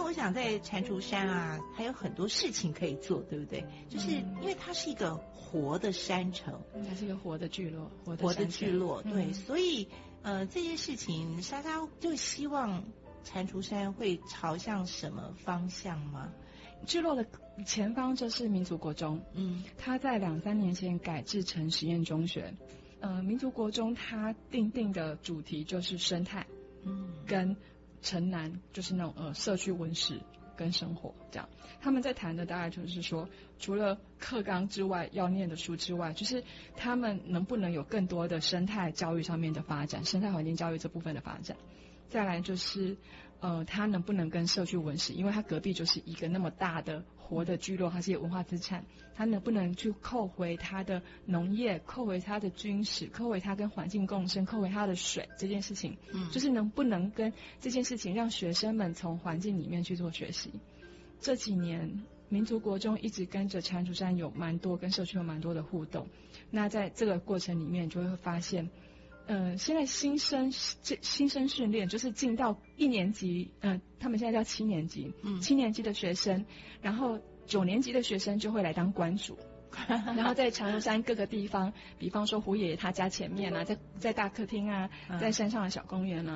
我想在蟾蜍山啊，还有很多事情可以做，对不对？就是因为它是一个活的山城， 它是一个活的聚落， 活的聚落，对，所以这件事情，莎莎就希望蟾蜍山会朝向什么方向吗？ 聚落的前方就是民族国中，它在2-3年前改制成实验中学。民族国中它定的主题就是生态，跟城南就是那种社区文史跟生活这样。他们在谈的大概就是说，除了课纲之外要念的书之外，就是他们能不能有更多的生态教育上面的发展，生态环境教育这部分的发展。再来就是它能不能跟社区文史，因为它隔壁就是一个那么大的活的聚落，它是一个文化资产，它能不能去扣回它的农业，扣回它的军史，扣回它跟环境共生，扣回它的水这件事情，就是能不能跟这件事情让学生们从环境里面去做学习。这几年民族国中一直跟着蟾蜍山有蛮多跟社区有蛮多的互动，那在这个过程里面就会发现现在新生训练就是进到1年级，他们现在叫7年级，7年级的学生，然后9年级的学生就会来当关主，然后在蟾蜍山各个地方，比方说胡爷爷他家前面啊，在大客厅啊，在山上的小公园啊，